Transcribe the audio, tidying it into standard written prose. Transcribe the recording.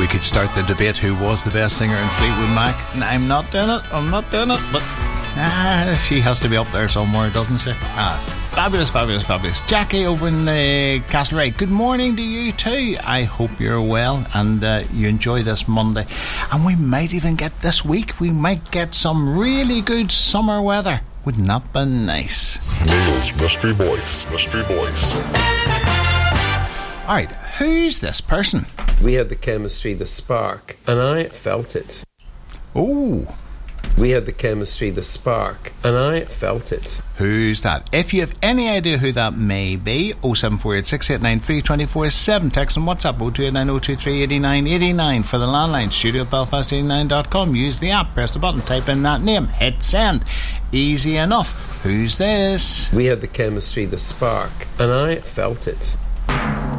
We could start the debate who was the best singer in Fleetwood Mac. I'm not doing it, but she has to be up there somewhere, doesn't she? Fabulous. Jackie over in Castlereagh, good morning to you too. I hope you're well and you enjoy this Monday. And we might even get this week, we might get some really good summer weather. Wouldn't that be nice? Neil's Mystery Voice. Alright, who's this person? We had the chemistry, the spark, and I felt it. Oh. We had the chemistry, the spark, and I felt it. Who's that? If you have any idea who that may be, 07486893247. Text and WhatsApp 02890238989 for the landline. Studio at belfast89.com. Use the app, press the button, type in that name, hit send. Easy enough. Who's this? We had the chemistry, the spark, and I felt it.